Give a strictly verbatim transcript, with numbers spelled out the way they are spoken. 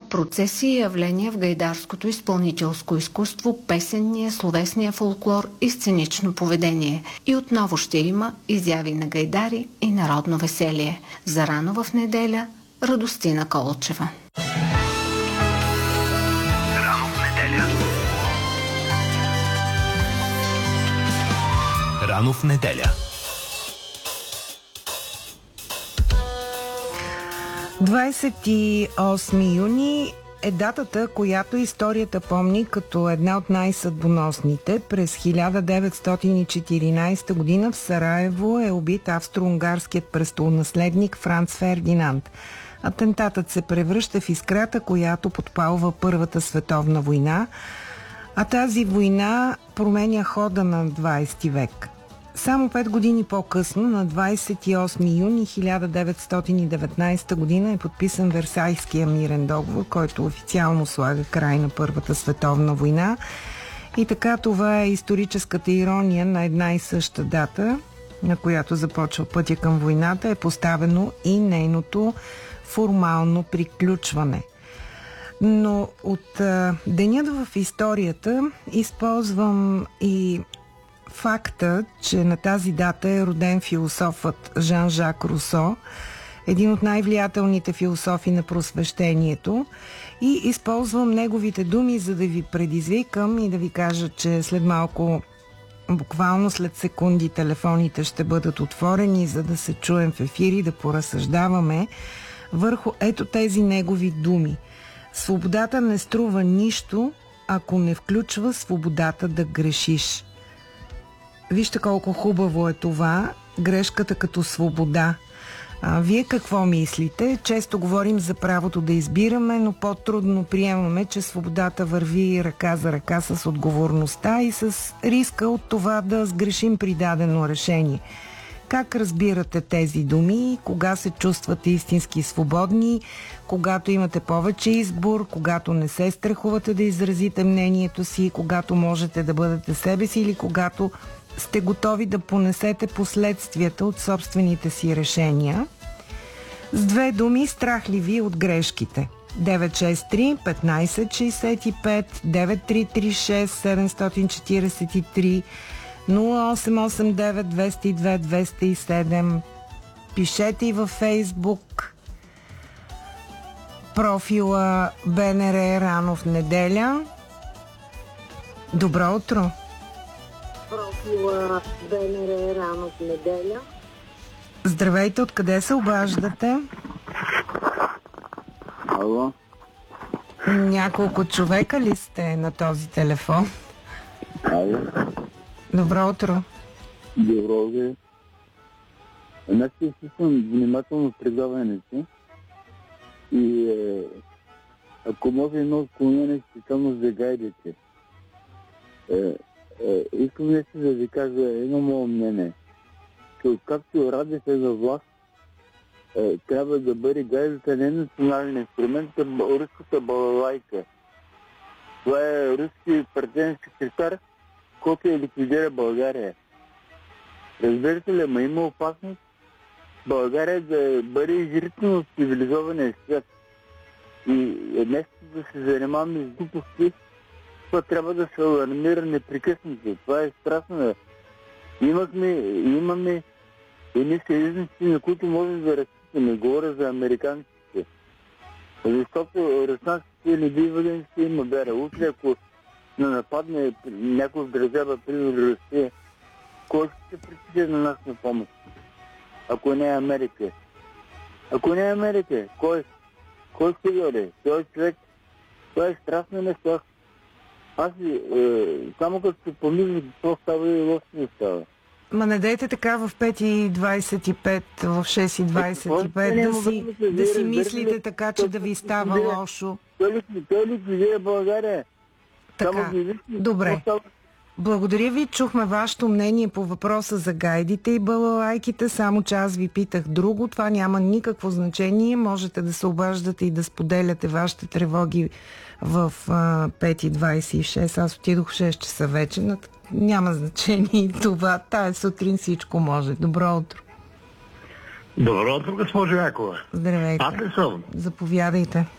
процеси и явления в гайдарското изпълнителско изкуство, песенния, словесния фолклор и сценично поведение. И отново ще има изяви на гайдари и народно веселие. Зарано в неделя, Радостина Колчева. Рано в неделя. Рано в неделя. двадесет и осми юни е датата, която историята помни като една от най-съдбоносните. През хиляда деветстотин и четиринадесета година в Сараево е убит австро-унгарският престолонаследник Франц Фердинанд. Атентатът се превръща в искрата, която подпалва Първата световна война, а тази война променя хода на двадесети век. Само пет години по-късно, на двадесет и осми юни хиляда деветстотин и деветнадесета година, е подписан Версайския мирен договор, който официално слага край на Първата световна война. И така, това е историческата ирония на една и съща дата, на която започва пътя към войната, е поставено и нейното формално приключване. Но от а, денят в историята използвам и факта, че на тази дата е роден философът Жан-Жак Русо, един от най-влиятелните философи на просвещението, и използвам неговите думи, за да ви предизвикам и да ви кажа, че след малко, буквално след секунди, телефоните ще бъдат отворени, за да се чуем в ефири, да поразсъждаваме върху ето тези негови думи. Свободата не струва нищо, ако не включва свободата да грешиш. Вижте колко хубаво е това, грешката като свобода. А, вие какво мислите? Често говорим за правото да избираме, но по-трудно приемаме, че свободата върви ръка за ръка с отговорността и с риска от това да сгрешим при дадено решение. Как разбирате тези думи? Кога се чувствате истински свободни? Когато имате повече избор? Когато не се страхувате да изразите мнението си? Когато можете да бъдете себе си? Или когато сте готови да понесете последствията от собствените си решения? С две думи, страх ли ви от грешките? девет шест три петнадесет шестдесет и пет, девет три три шест седемстотин четиридесет и три, нула осем осем девет двеста и две двеста и седем. Пишете и във Фейсбук профила БНР Рано в неделя. Добро утро! Профила БНР Рано в неделя. Здравейте, откъде се обаждате? Ало? Няколко човека ли сте на този телефон? Ало? Добро утро. Добро утро. Значи слушам внимателно предаването и е, ако може едно отклонение специално за гайдите. Е, е, искам нещо да ви кажа едно мое мнение. Че откакто Радев е за власт, е, трябва да бъде гайдата не национален инструмент, а руската балалайка. Това е руски партиен секретар, който е ликвидира България. Разбирате ли, ма има опасност България да бъде изритна от цивилизования свят. И нещо да се занимаваме с глупости, това трябва да се алармира непрекъснато. Това е страшно. Имахме, имаме едни съюзници, на които можем да разчитаме. Говоря за американците. Защото руснаците не бива да не се има вяра. Утре, ако не нападне някой в държава, примерно Русия, кой ще се притича на нас на помощ? Ако не е Америка. Ако не е Америка, кой? Кой ще дойде? Той човек. Това е страшно нещо. Аз е, само като се помисля, какво става и лошо не става. Ма не дайте така в пет и двадесет и пет, в шест и двадесет и пет да си, да си мислите така, че да ви става лошо. Той ли гледа България? Така, добре. Благодаря ви, чухме вашето мнение по въпроса за гайдите и балалайките, само че аз ви питах друго. Това няма никакво значение. Можете да се обаждате и да споделяте вашите тревоги в а, пет и двадесет и шест. Аз отидох в шест часа вече. Няма значение и това. Тая сутрин всичко може. Добро утро. Добро утро, госпожо Якова. Здравейте. Аз ли съм? Заповядайте.